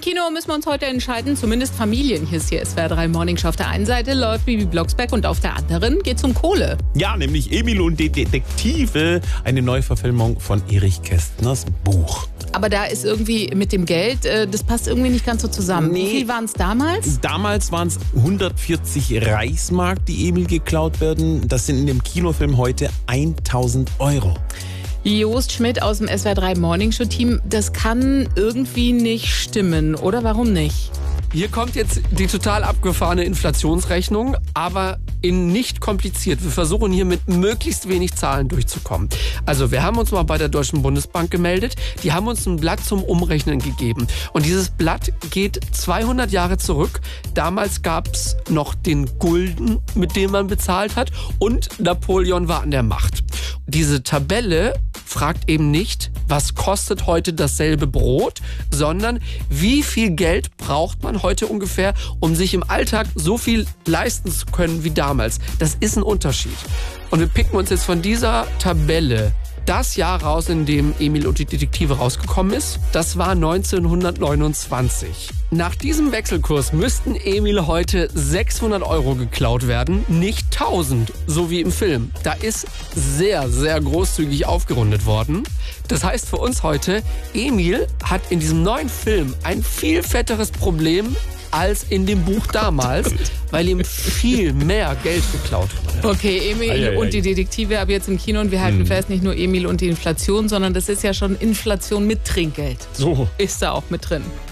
Kino müssen wir uns heute entscheiden, zumindest Familien. Hier ist die SWR 3 Morningshow. Auf der einen Seite läuft Bibi Blocksberg und auf der anderen geht's um Kohle. Ja, nämlich Emil und die Detektive, eine Neuverfilmung von Erich Kästners Buch. Aber da ist irgendwie mit dem Geld, das passt irgendwie nicht ganz so zusammen. Nee. Wie viel waren es damals? Damals waren es 140 Reichsmark, die Emil geklaut werden. Das sind in dem Kinofilm heute 1000 Euro. Jost Schmidt aus dem SWR 3 Morningshow Team, das kann irgendwie nicht stimmen, oder? Warum nicht? Hier kommt jetzt die total abgefahrene Inflationsrechnung, aber in nicht kompliziert. Wir versuchen hier mit möglichst wenig Zahlen durchzukommen. Also wir haben uns mal bei der Deutschen Bundesbank gemeldet. Die haben uns ein Blatt zum Umrechnen gegeben. Und dieses Blatt geht 200 Jahre zurück. Damals gab es noch den Gulden, mit dem man bezahlt hat. Und Napoleon war an der Macht. Diese Tabelle fragt eben nicht, was kostet heute dasselbe Brot, sondern wie viel Geld braucht man heute ungefähr, um sich im Alltag so viel leisten zu können wie damals. Das ist ein Unterschied. Und wir picken uns jetzt von dieser Tabelle das Jahr raus, in dem Emil und die Detektive rausgekommen ist. Das war 1929. Nach diesem Wechselkurs müssten Emil heute 600 Euro geklaut werden, nicht 1000, so wie im Film. Da ist sehr, sehr großzügig aufgerundet worden. Das heißt für uns heute, Emil hat in diesem neuen Film ein viel fetteres Problem als in dem Buch damals, weil ihm viel mehr Geld geklaut wurde. Okay, Emil und die Detektive ab jetzt im Kino und wir halten fest, nicht nur Emil und die Inflation, sondern das ist ja schon Inflation mit Trinkgeld. So. Ist da auch mit drin.